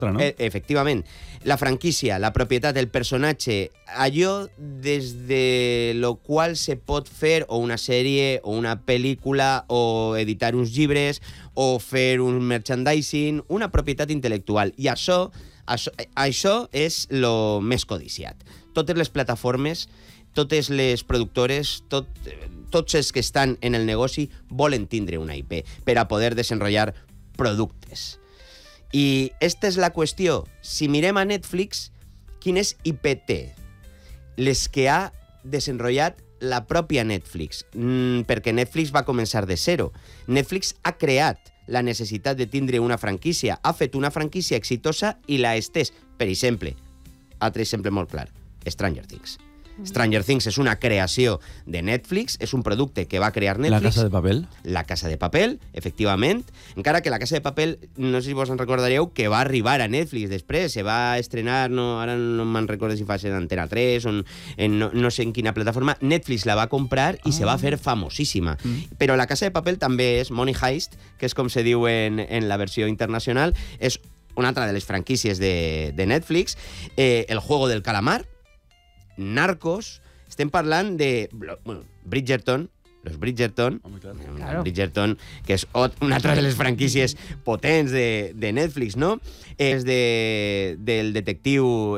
no? Efectivament. La franquícia, la propietat, el personatge, allò des de lo qual se pot fer o una sèrie o una pel·lícula o editar uns llibres o fer un merchandising, una propietat intel·lectual. I això és lo més codiciat. Totes les plataformes, totes les productores, tots els que estan en el negoci volen tindre una IP per a poder desenrotllar productes. I esta és la qüestió. Si mirem a Netflix, quines IP té? Les que ha desenrotllat la pròpia Netflix, perquè Netflix va començar de zero. Netflix ha creat la necessitat de tindre una franquícia, ha fet una franquícia exitosa i l'ha estès. Per exemple, altre exemple molt clar, Stranger Things. Stranger Things és una creació de Netflix, és un producte que va crear Netflix. La Casa de Papel. La Casa de Papel, efectivament. Encara que La Casa de Papel, no sé si vos en recordaríeu, que va arribar a Netflix després, se va estrenar, ara no me'n recordo si va ser en Antena 3 o no sé en quina plataforma. Netflix la va comprar i se va fer famosíssima. Però La Casa de Papel també és Money Heist, que és com se diu en la versió internacional, és una altra de les franquícies de Netflix. El Juego del Calamar, Narcos, estem parlant de Bridgerton, los Bridgerton, Claro. Bridgerton, que és una altra de les franquícies potents de Netflix, no? És del detectiu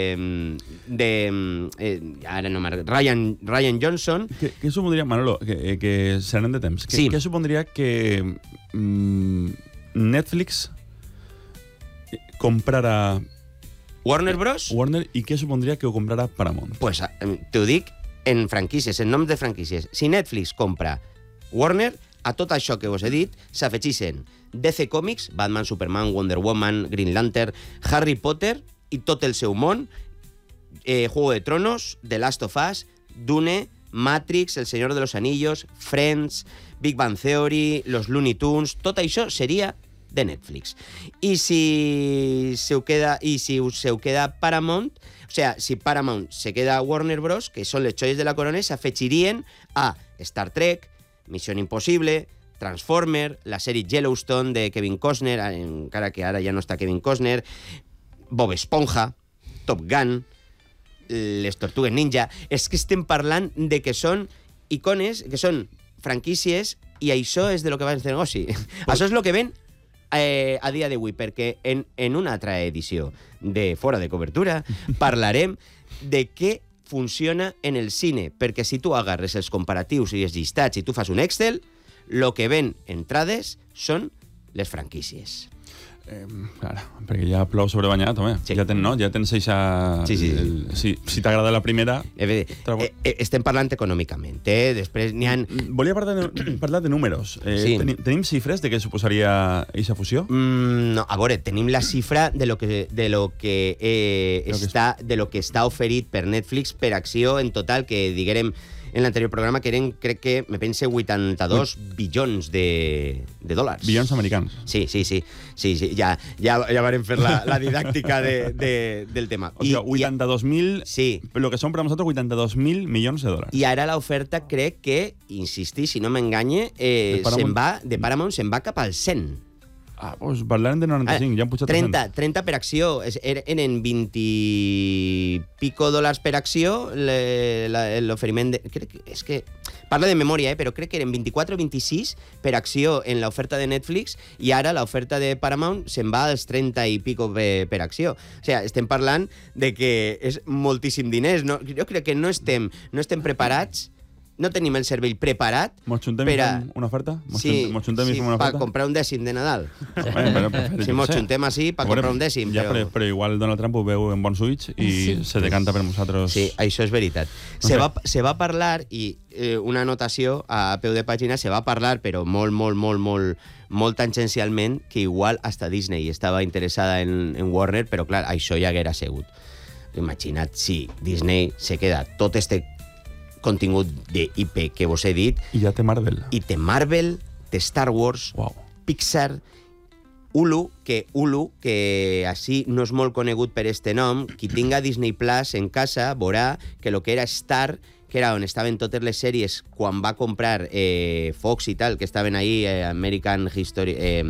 ara no Ryan Johnson. Què supondria, Manolo, que seran de temps, Sí. què supondria que Netflix comprara Warner Bros. Warner i què supondria que ho comprara Paramount? Pues t'ho dic en franquícies, en noms de franquícies. Si Netflix compra Warner, a tot això que us he dit s'afegissen DC Comics, Batman, Superman, Wonder Woman, Green Lantern, Harry Potter i tot el seu món, Juego de Tronos, The Last of Us, Dune, Matrix, El Señor de los Anillos, Friends, Big Bang Theory, los Looney Tunes, tot això seria de Netflix. I si se ho queda Paramount, o sea, si Paramount se queda Warner Bros., que són les joies de la corona, s'afegirien a Star Trek, Missió Impossible, Transformer, la sèrie Yellowstone de Kevin Costner, encara que ara ja no està Kevin Costner, Bob Esponja, Top Gun, les Tortugues Ninja. És que estem parlant de que són icones, que són franquícies, i això és de lo que va ser negoci. Això és el que ven a dia d'avui, perquè en una altra edició de Fora de Cobertura parlarem de què funciona en el cine, perquè si tu agarres els comparatius i els llistats i tu fas un Excel, el que ven entrades són les franquícies. Clar, perquè ja plou sobre banyat, home. Sí. Ja tens eixa... Sí. Si t'agrada la primera... Estem parlant econòmicament, després n'hi ha... Volia parlar de números. Sí. Tenim xifres de què suposaria eixa fusió? No, a veure, tenim la xifra de lo que està oferit per Netflix per acció en total, que diguérem en l'anterior programa, que eren, crec que, me pense, 82 bilions de dòlars. Bilions americans. Sí. Ja varem fer la didàctica del tema. O sigui, 82.000... Sí. El que són per a nosaltres 82.000 milions de dòlars. I ara l'oferta crec que, insistir, si no m'enganye, de Paramount se'n va cap al 100. Doncs parlarem de 95, ja han pujat 30 per acció. Eren 20 i pico dòlars per acció l'oferiment de... És que parlo de memòria, però crec que eren 24 o 26 per acció en l'oferta de Netflix, i ara l'oferta de Paramount se'n va als 30 i pico per acció. O sigui, estem parlant de que és moltíssim diners. No, jo crec que no estem preparats, no tenim el cervell preparat Mos xuntem i fem una oferta? Sí, per comprar un dècim de Nadal. Si mos xuntem així, per comprar un dècim. Però igual Donald Trump ho veu en bons ulls i se decanta per nosaltres. Sí, això és veritat. Se va parlar, i una anotació a peu de pàgina, se va parlar, però molt tangencialment, que igual hasta Disney estava interessada en Warner, però clar, això ja haguera segut. Imagina't si Disney se queda tot este contingut d'IP que vos he dit. I ja té Marvel. I té Marvel, té Star Wars, Pixar, Hulu, que així no és molt conegut per este nom. Qui tinga Disney Plus en casa veurà que el que era Star, que era on estaven totes les sèries quan va comprar Fox i tal, que estaven ahí, American History,